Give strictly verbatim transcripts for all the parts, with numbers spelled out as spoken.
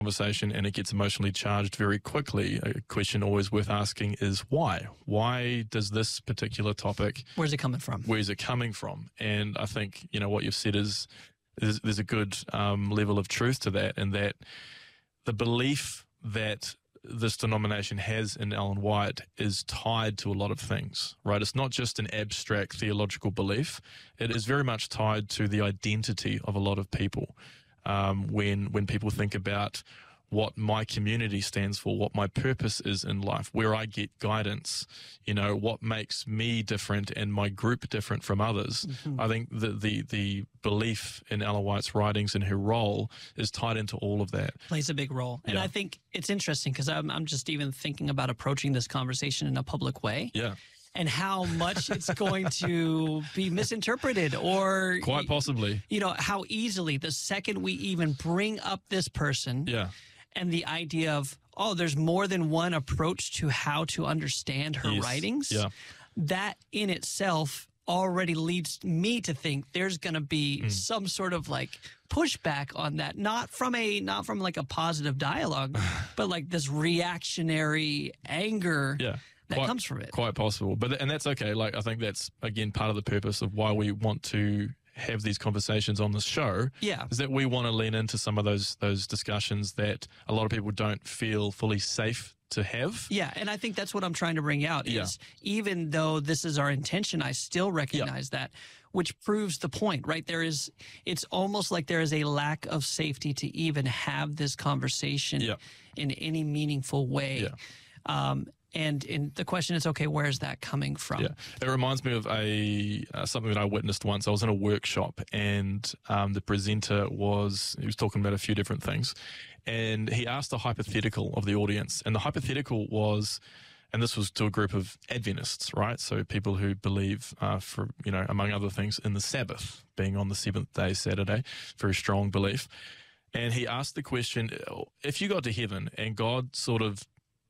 conversation and it gets emotionally charged very quickly, a question always worth asking is why? Why does this particular topic... Where's it coming from? Where's it coming from? And I think, you know, what you've said is, is there's a good um, level of truth to that, and that the belief that this denomination has in Ellen White is tied to a lot of things, right? It's not just an abstract theological belief. It is very much tied to the identity of a lot of people. Um, when when people think about what my community stands for, what my purpose is in life, where I get guidance, you know, what makes me different and my group different from others. Mm-hmm. I think the, the the belief in Ellen White's writings and her role is tied into all of that. Plays a big role. And yeah. I think it's interesting because I'm, I'm just even thinking about approaching this conversation in a public way. Yeah. And how much it's going to be misinterpreted, or quite possibly, you know, how easily the second we even bring up this person, yeah, and the idea of, oh, there's more than one approach to how to understand her yes. writings, yeah. that in itself already leads me to think there's going to be mm. some sort of like pushback on that, not from a not from like a positive dialogue, but like this reactionary anger. Yeah. That quite, comes from it. Quite possible. But, and that's okay. Like, I think that's, again, part of the purpose of why we want to have these conversations on the show. Yeah. Is that we want to lean into some of those, those discussions that a lot of people don't feel fully safe to have. Yeah. And I think that's what I'm trying to bring out yeah. is even though this is our intention, I still recognize yeah. that, which proves the point, right? There is, it's almost like there is a lack of safety to even have this conversation yeah. in any meaningful way. Yeah. Um, And, and the question is, okay, where's that coming from? Yeah, it reminds me of a uh, something that I witnessed once. I was in a workshop, and um, the presenter was he was talking about a few different things, and he asked a hypothetical of the audience, and the hypothetical was, and this was to a group of Adventists, right? So people who believe, uh, for you know, among other things, in the Sabbath being on the seventh day, Saturday, very strong belief. And he asked the question: if you got to heaven and God sort of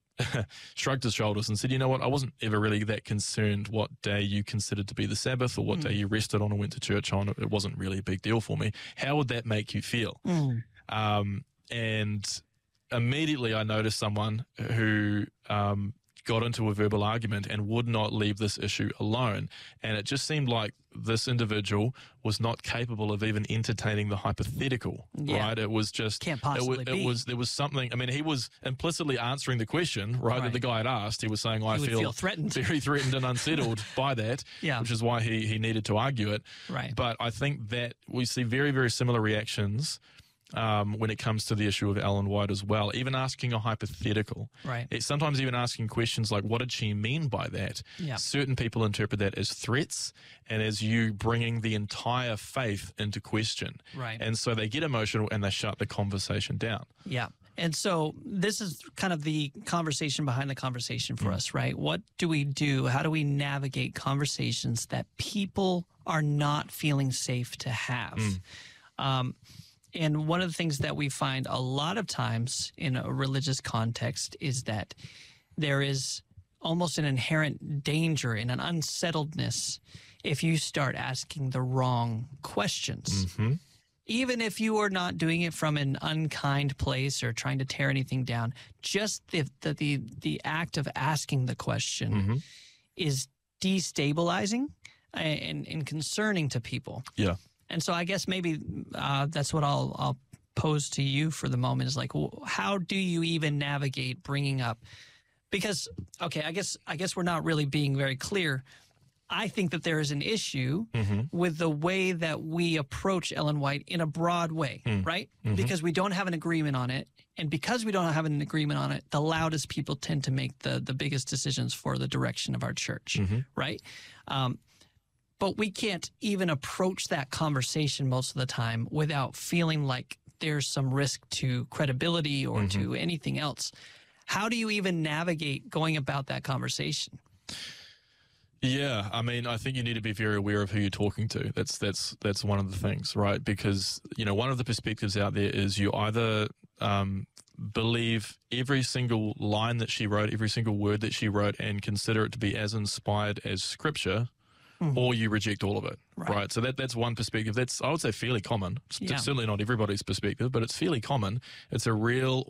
shrugged his shoulders and said, you know what, I wasn't ever really that concerned what day you considered to be the Sabbath or what mm. day you rested on or went to church on. It wasn't really a big deal for me. How would that make you feel? Mm. Um, and immediately I noticed someone who um, got into a verbal argument and would not leave this issue alone. And it just seemed like this individual was not capable of even entertaining the hypothetical, yeah. right? It was just, Can't possibly it, was, be. it was, there was something, I mean, he was implicitly answering the question, right, right. that the guy had asked. He was saying, I he feel, feel threatened. very threatened and unsettled by that, yeah. which is why he, he needed to argue it. Right. But I think that we see very, very similar reactions Um, when it comes to the issue of Ellen White as well, even asking a hypothetical. Right. It's sometimes even asking questions like, what did she mean by that? Yeah. Certain people interpret that as threats and as you bringing the entire faith into question. Right. And so they get emotional and they shut the conversation down. Yeah. And so this is kind of the conversation behind the conversation for mm. us, right? What do we do? How do we navigate conversations that people are not feeling safe to have? Mm. Um, And one of the things that we find a lot of times in a religious context is that there is almost an inherent danger and an unsettledness if you start asking the wrong questions. Mm-hmm. Even if you are not doing it from an unkind place or trying to tear anything down, just the the the, the act of asking the question mm-hmm. is destabilizing and, and concerning to people. Yeah. And so I guess maybe uh, that's what I'll, I'll pose to you for the moment is like, well, how do you even navigate bringing up? Because, okay, I guess I guess we're not really being very clear. I think that there is an issue mm-hmm. with the way that we approach Ellen White in a broad way, mm. right? Mm-hmm. Because we don't have an agreement on it. And because we don't have an agreement on it, the loudest people tend to make the, the biggest decisions for the direction of our church, mm-hmm. right? Um, But we can't even approach that conversation most of the time without feeling like there's some risk to credibility or mm-hmm. to anything else. How do you even navigate going about that conversation? Yeah, I mean, I think you need to be very aware of who you're talking to. That's that's that's one of the things, right? Because, you know, one of the perspectives out there is you either um, believe every single line that she wrote, every single word that she wrote, and consider it to be as inspired as Scripture, Mhm. or you reject all of it, Right. right? So that that's one perspective. That's, I would say, fairly common. It's Yeah. certainly not everybody's perspective, but it's fairly common. It's a real